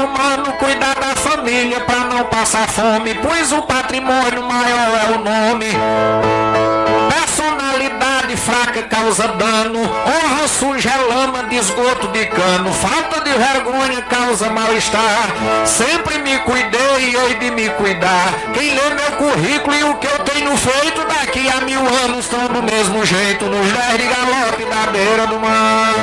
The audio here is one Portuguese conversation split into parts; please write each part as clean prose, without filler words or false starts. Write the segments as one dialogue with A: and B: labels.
A: humano, cuidar da família pra não passar fome, pois o patrimônio maior é o nome. Personalidade fraca causa dano, honra suja é lama de esgoto de cano, falta de vergonha causa mal-estar. Sempre me cuidei e hei de me cuidar. Quem lê meu currículo e o que eu tenho feito, daqui a 1000 anos estão do mesmo jeito, nos 10 de galope da beira do mar.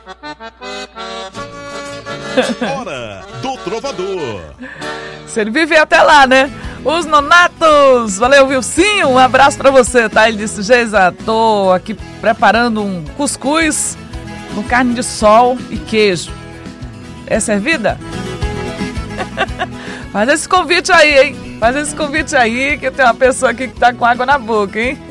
B: Hora do Trovador.
C: Se ele vive até lá, né? Os Nonatos. Valeu, Vilcinho. Um abraço pra você, tá? Ele disse: Geisa, tô aqui preparando um cuscuz com carne de sol e queijo. É servida? Faz esse convite aí, hein? Faz esse convite aí, que tem uma pessoa aqui que tá com água na boca, hein?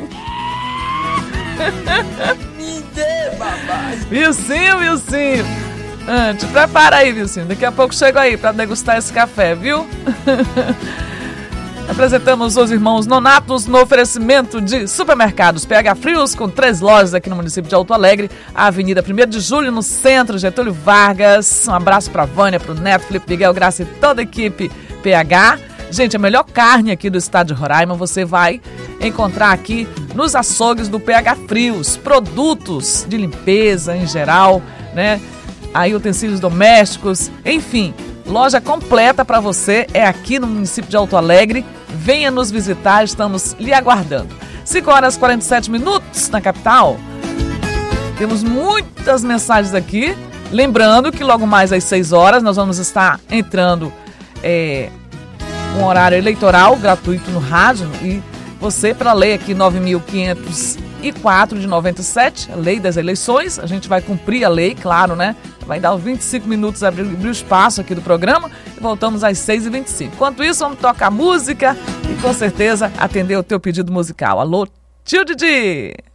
D: Me dê, babá.
C: Vilcinho. Te prepara aí, Vilcinho. Daqui a pouco chego aí pra degustar esse café, viu? Apresentamos os irmãos Nonatos no oferecimento de Supermercados PH Frios, com 3 lojas aqui no município de Alto Alegre, a Avenida 1º de Julho, no centro, Getúlio Vargas. Um abraço pra Vânia, pro Neto, Felipe Miguel, Graça e toda a equipe PH. Gente, a melhor carne aqui do estado de Roraima você vai encontrar aqui nos açougues do PH Frios. Produtos de limpeza em geral, né? Aí utensílios domésticos, enfim, loja completa para você é aqui no município de Alto Alegre. Venha nos visitar, estamos lhe aguardando. 5h47 na capital. Temos muitas mensagens aqui. Lembrando que logo mais às 6 horas nós vamos estar entrando um horário eleitoral gratuito no rádio. E você, para a lei aqui 9.504 de 97, a lei das eleições, a gente vai cumprir a lei, claro, né? Vai dar uns 25 minutos abrir o espaço aqui do programa e voltamos às 6h25. Enquanto isso, vamos tocar música e com certeza atender o teu pedido musical. Alô, tio Didi!